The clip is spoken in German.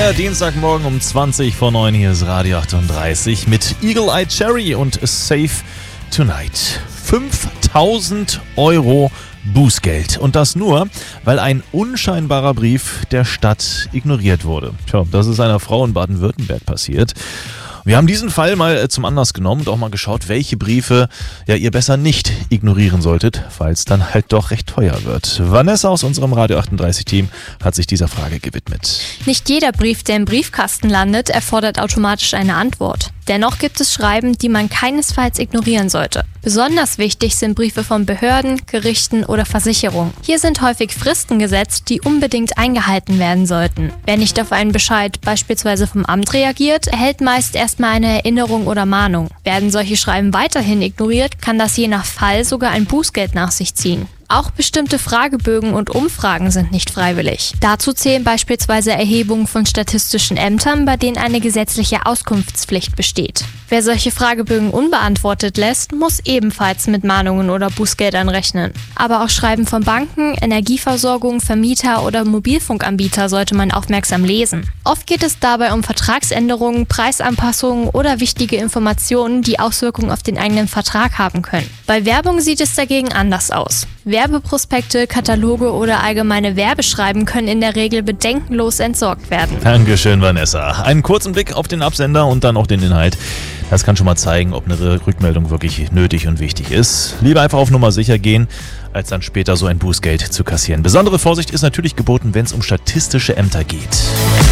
Der Dienstagmorgen um 20 vor 9, hier ist Radio 38 mit Eagle Eye Cherry und Save Tonight. 5.000 Euro Bußgeld. Und das nur, weil ein unscheinbarer Brief der Stadt ignoriert wurde. Tja, das ist einer Frau in Baden-Württemberg passiert. Wir haben diesen Fall mal zum Anlass genommen und auch mal geschaut, welche Briefe ihr besser nicht ignorieren solltet, falls es dann halt doch recht teuer wird. Vanessa aus unserem Radio 38-Team hat sich dieser Frage gewidmet. Nicht jeder Brief, der im Briefkasten landet, erfordert automatisch eine Antwort. Dennoch gibt es Schreiben, die man keinesfalls ignorieren sollte. Besonders wichtig sind Briefe von Behörden, Gerichten oder Versicherungen. Hier sind häufig Fristen gesetzt, die unbedingt eingehalten werden sollten. Wer nicht auf einen Bescheid beispielsweise vom Amt reagiert, erhält meist erstmal eine Erinnerung oder Mahnung. Werden solche Schreiben weiterhin ignoriert, kann das je nach Fall sogar ein Bußgeld nach sich ziehen. Auch bestimmte Fragebögen und Umfragen sind nicht freiwillig. Dazu zählen beispielsweise Erhebungen von statistischen Ämtern, bei denen eine gesetzliche Auskunftspflicht besteht. Wer solche Fragebögen unbeantwortet lässt, muss ebenfalls mit Mahnungen oder Bußgeldern rechnen. Aber auch Schreiben von Banken, Energieversorgung, Vermieter oder Mobilfunkanbieter sollte man aufmerksam lesen. Oft geht es dabei um Vertragsänderungen, Preisanpassungen oder wichtige Informationen, die Auswirkungen auf den eigenen Vertrag haben können. Bei Werbung sieht es dagegen anders aus. Werbeprospekte, Kataloge oder allgemeine Werbeschreiben können in der Regel bedenkenlos entsorgt werden. Dankeschön, Vanessa. Einen kurzen Blick auf den Absender und dann auch den Inhalt. Das kann schon mal zeigen, ob eine Rückmeldung wirklich nötig und wichtig ist. Lieber einfach auf Nummer sicher gehen, als dann später so ein Bußgeld zu kassieren. Besondere Vorsicht ist natürlich geboten, wenn es um statistische Ämter geht.